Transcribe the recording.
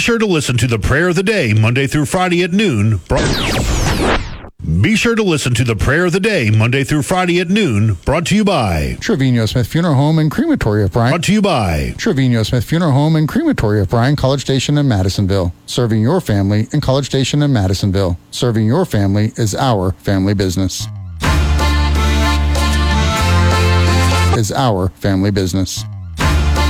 sure to listen to the Prayer of the Day Monday through Friday at noon. Be sure to listen to the Prayer of the Day Monday through Friday at noon. Brought to you by Trevino Smith Funeral Home and Crematory of Bryan. Brought to you by Trevino Smith Funeral Home and Crematory of Bryan, College Station, and Madisonville. Serving your family in College Station and Madisonville. Serving your family is our family business. Is our family business.